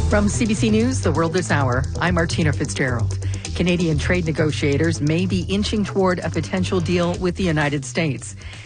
From CBC News, The World This Hour, I'm Martina Fitzgerald. Canadian trade negotiators may be inching toward a potential deal with the United States.